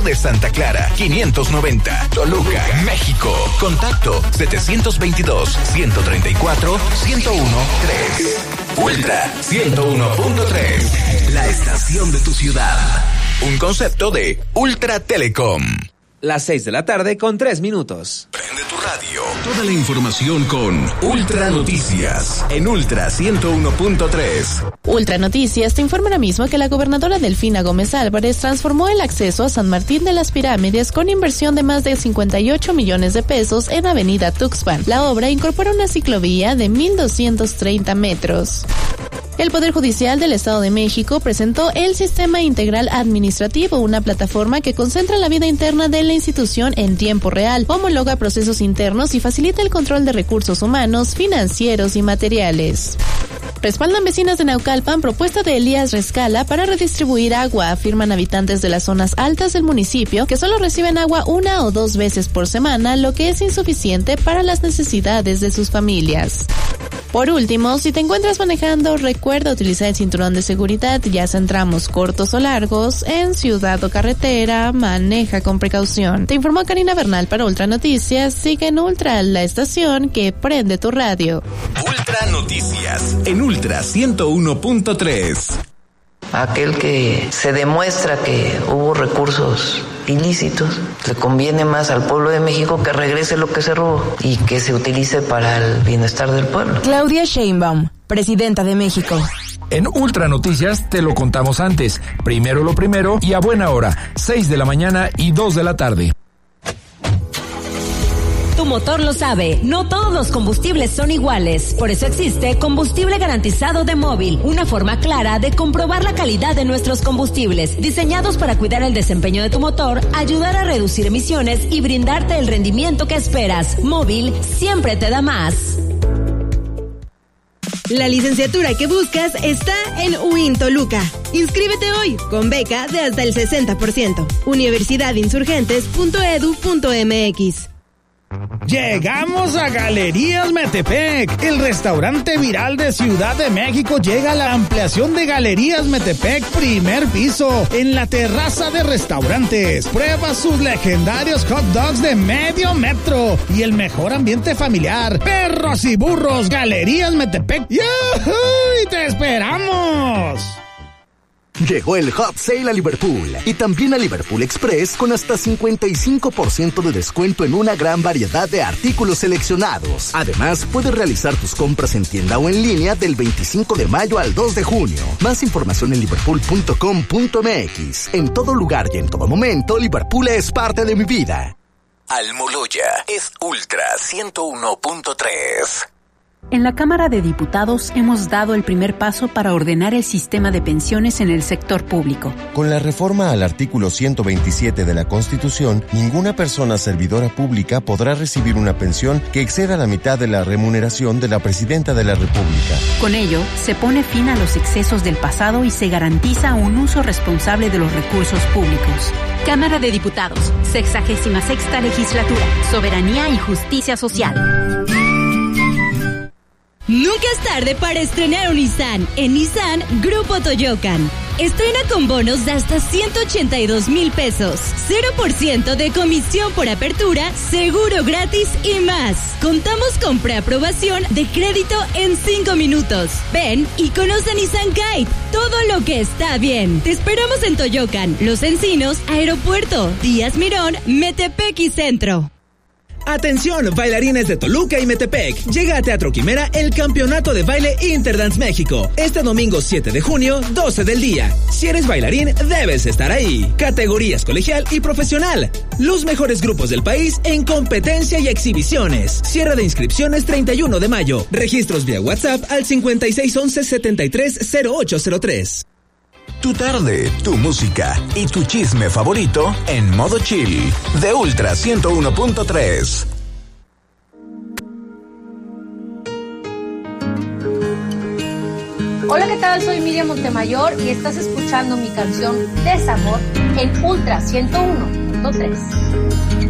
de Santa Clara, 590, Toluca, México. Contacto 722-134-1013. Ultra 101.3, la estación de tu ciudad. Un concepto de Ultra Telecom. Las 6:03 Prende tu radio. Toda la información con Ultra Noticias en Ultra 101.3. Ultra Noticias te informa ahora mismo que la gobernadora Delfina Gómez Álvarez transformó el acceso a San Martín de las Pirámides con inversión de más de 58 millones de pesos en Avenida Tuxpan. La obra incorpora una ciclovía de 1,230 metros. El Poder Judicial del Estado de México presentó el Sistema Integral Administrativo, una plataforma que concentra la vida interna de la institución en tiempo real, homologa procesos internos y facilita el control de recursos humanos, financieros y materiales. Respaldan vecinas de Naucalpan propuesta de Elías Rescala para redistribuir agua. Afirman habitantes de las zonas altas del municipio que solo reciben agua 1 o 2 veces por semana, lo que es insuficiente para las necesidades de sus familias. Por último, si te encuentras manejando, recuerda utilizar el cinturón de seguridad, ya sea en tramos cortos o largos, en ciudad o carretera, maneja con precaución. Te informó Karina Bernal para Ultra Noticias. Sigue en Ultra, la estación que prende tu radio. Ultra Noticias en Ultra 101.3. Aquel que se demuestra que hubo recursos ilícitos, le conviene más al pueblo de México que regrese lo que se robó y que se utilice para el bienestar del pueblo. Claudia Sheinbaum, presidenta de México. En Ultra Noticias te lo contamos antes. Primero lo primero y a buena hora, 6 de la mañana y 2 de la tarde. Tu motor lo sabe, no todos los combustibles son iguales. Por eso existe Combustible Garantizado de Móvil, una forma clara de comprobar la calidad de nuestros combustibles, diseñados para cuidar el desempeño de tu motor, ayudar a reducir emisiones y brindarte el rendimiento que esperas. Móvil siempre te da más. La licenciatura que buscas está en UIN Toluca. Inscríbete hoy con beca de hasta el 60%. universidadinsurgentes.edu.mx. Llegamos a Galerías Metepec. El restaurante viral de Ciudad de México llega a la ampliación de Galerías Metepec, primer piso, en la terraza de restaurantes. Prueba sus legendarios hot dogs de medio metro y el mejor ambiente familiar. Perros y burros, Galerías Metepec. ¡Yuhu! ¡Te esperamos! Llegó el Hot Sale a Liverpool y también a Liverpool Express con hasta 55% de descuento en una gran variedad de artículos seleccionados. Además, puedes realizar tus compras en tienda o en línea del 25 de mayo al 2 de junio. Más información en liverpool.com.mx. En todo lugar y en todo momento, Liverpool es parte de mi vida. Almoloya es Ultra 101.3. En la Cámara de Diputados hemos dado el primer paso para ordenar el sistema de pensiones en el sector público. Con la reforma al artículo 127 de la Constitución, ninguna persona servidora pública podrá recibir una pensión que exceda la mitad de la remuneración de la Presidenta de la República. Con ello, se pone fin a los excesos del pasado y se garantiza un uso responsable de los recursos públicos. Cámara de Diputados, 66ª Legislatura, Soberanía y Justicia Social. Nunca es tarde para estrenar un Nissan. En Nissan, Grupo Toyocan. Estrena con bonos de hasta 182,000 pesos. 0% de comisión por apertura, seguro gratis y más. Contamos con preaprobación de crédito en 5 minutos. Ven y conoce Nissan Kite. Todo lo que está bien. Te esperamos en Toyocan, Los Encinos, Aeropuerto, Díaz Mirón, Metepec y Centro. Atención, bailarines de Toluca y Metepec. Llega a Teatro Quimera el Campeonato de Baile Interdance México. Este domingo 7 de junio, 12 del día. Si eres bailarín, debes estar ahí. Categorías colegial y profesional. Los mejores grupos del país en competencia y exhibiciones. Cierre de inscripciones 31 de mayo. Registros vía WhatsApp al 5611-730803. Tu tarde, tu música y tu chisme favorito en modo chill de Ultra 101.3. Hola, ¿qué tal? Soy Miriam Montemayor y estás escuchando mi canción Desamor en Ultra 101.3.